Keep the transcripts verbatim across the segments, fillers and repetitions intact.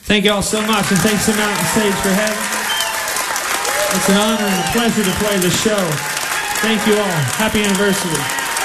Thank you all so much, and thanks to Mountain Stage for having me. It's an honor and a pleasure to play the show. Thank you all. Happy anniversary.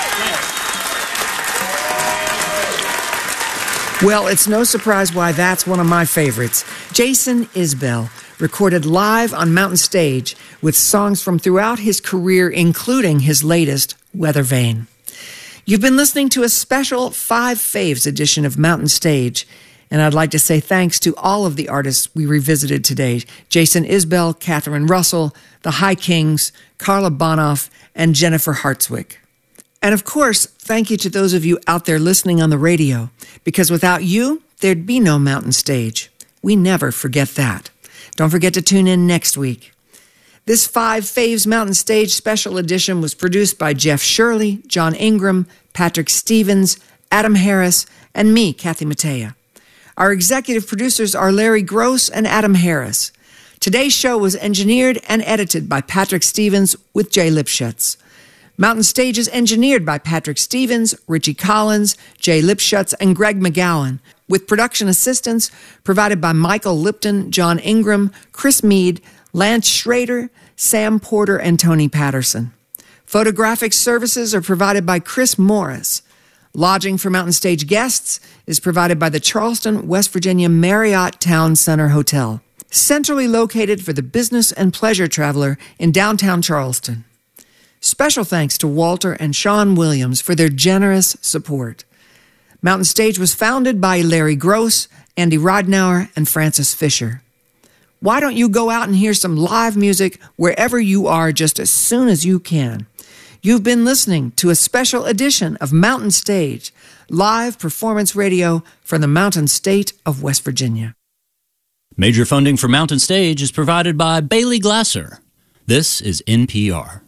Well, it's no surprise why that's one of my favorites. Jason Isbell, recorded live on Mountain Stage with songs from throughout his career, including his latest, Weather Vane. You've been listening to a special Five Faves edition of Mountain Stage, and I'd like to say thanks to all of the artists we revisited today: Jason Isbell, Catherine Russell, the High Kings, Carla Bonoff, and Jennifer Hartswick. And of course, thank you to those of you out there listening on the radio, because without you, there'd be no Mountain Stage. We never forget that. Don't forget to tune in next week. This Five Faves Mountain Stage special edition was produced by Jeff Shirley, John Ingram, Patrick Stevens, Adam Harris, and me, Kathy Mattea. Our executive producers are Larry Gross and Adam Harris. Today's show was engineered and edited by Patrick Stevens with Jay Lipschutz. Mountain Stage is engineered by Patrick Stevens, Richie Collins, Jay Lipschutz, and Greg McGowan, with production assistance provided by Michael Lipton, John Ingram, Chris Mead, Lance Schrader, Sam Porter, and Tony Patterson. Photographic services are provided by Chris Morris. Lodging for Mountain Stage guests is provided by the Charleston, West Virginia Marriott Town Center Hotel, centrally located for the business and pleasure traveler in downtown Charleston. Special thanks to Walter and Sean Williams for their generous support. Mountain Stage was founded by Larry Gross, Andy Rodnauer, and Francis Fisher. Why don't you go out and hear some live music wherever you are just as soon as you can? You've been listening to a special edition of Mountain Stage, live performance radio from the Mountain State of West Virginia. Major funding for Mountain Stage is provided by Bailey Glasser. This is N P R.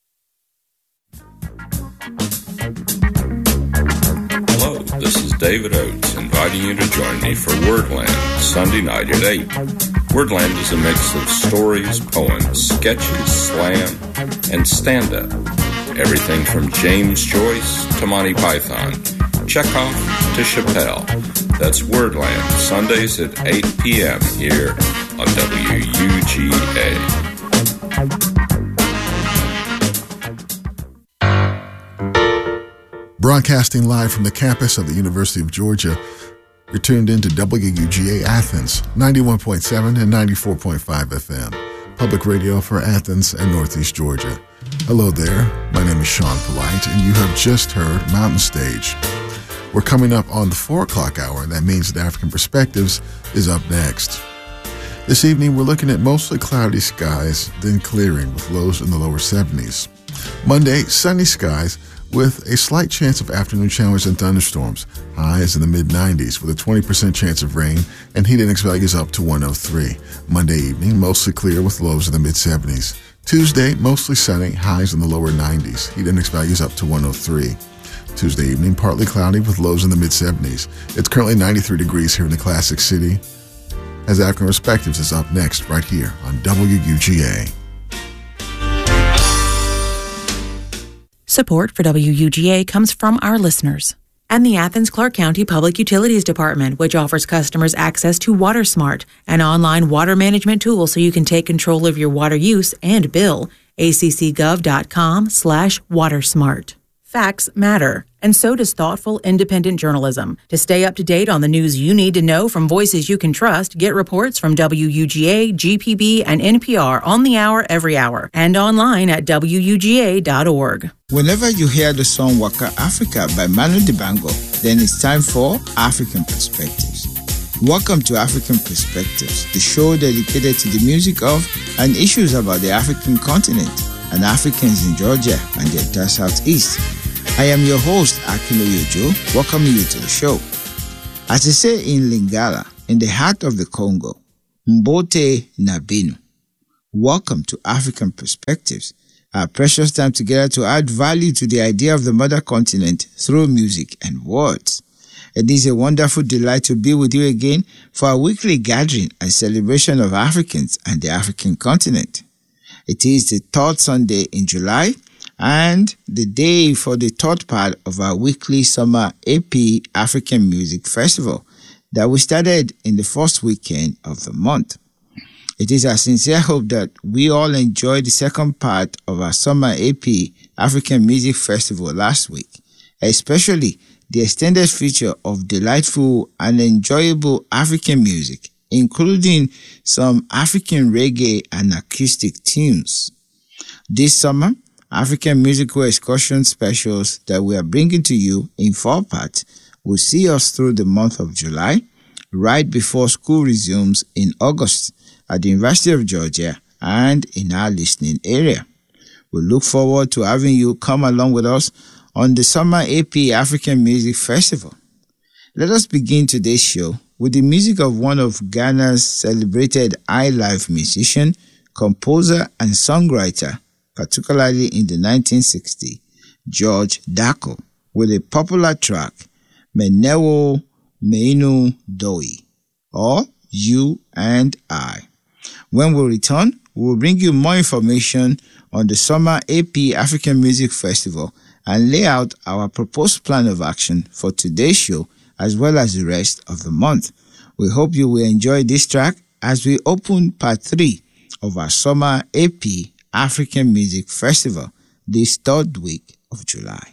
Hello, this is David Oates, inviting you to join me for Wordland, Sunday night at eight. Wordland is a mix of stories, poems, sketches, slam, and stand-up. Everything from James Joyce to Monty Python, Chekhov to Chappelle. That's Wordland, Sundays at eight p.m. here on W U G A. Broadcasting live from the campus of the University of Georgia, you're tuned in to W U G A Athens, ninety-one point seven and ninety-four point five F M, public radio for Athens and Northeast Georgia. Hello there, my name is Sean Polite, and you have just heard Mountain Stage. We're coming up on the four o'clock hour, and that means that African Perspectives is up next. This evening, we're looking at mostly cloudy skies, then clearing with lows in the lower seventies. Monday, sunny skies with a slight chance of afternoon showers and thunderstorms, highs in the mid nineties with a twenty percent chance of rain and heat index values up to one oh three. Monday evening, mostly clear with lows in the mid seventies. Tuesday, mostly sunny, highs in the lower nineties, heat index values up to one oh three. Tuesday evening, partly cloudy with lows in the mid seventies. It's currently ninety-three degrees here in the Classic City. As African Perspectives is up next right here on W U G A. Support for W U G A comes from our listeners and the Athens-Clarke County Public Utilities Department, which offers customers access to WaterSmart, an online water management tool so you can take control of your water use and bill. accgov.com slash WaterSmart. Facts matter, and so does thoughtful, independent journalism. To stay up to date on the news you need to know from voices you can trust, get reports from W U G A, G P B, and N P R on the hour every hour, and online at W U G A dot org. Whenever you hear the song Waka Africa by Manu Dibango, then it's time for African Perspectives. Welcome to African Perspectives, the show dedicated to the music of and issues about the African continent and Africans in Georgia and the entire Southeast. I am your host, Akino Yojo, welcoming you to the show. As they say in Lingala, in the heart of the Congo, Mbote Nabinu. Welcome to African Perspectives, our precious time together to add value to the idea of the mother continent through music and words. It is a wonderful delight to be with you again for our weekly gathering and celebration of Africans and the African continent. It is the third Sunday in July and the day for the third part of our weekly summer A P African Music Festival. that we started in the first weekend of the month. It is our sincere hope that we all enjoyed the second part of our Summer A P African Music Festival last week, especially the extended feature of delightful and enjoyable African music, including some African reggae and acoustic tunes. This summer, African musical excursion specials that we are bringing to you in four parts will see us through the month of July, right before school resumes in August at the University of Georgia and in our listening area. We look forward to having you come along with us on the Summer A P African Music Festival. Let us begin today's show with the music of one of Ghana's celebrated highlife musician, composer, and songwriter, particularly in the nineteen sixties, George Dako, with a popular track, Menewo Meinu Doi, or You and I. When we return, we will bring you more information on the Summer A P African Music Festival and lay out our proposed plan of action for today's show as well as the rest of the month. We hope you will enjoy this track as we open part three of our Summer A P African Music Festival this third week of July.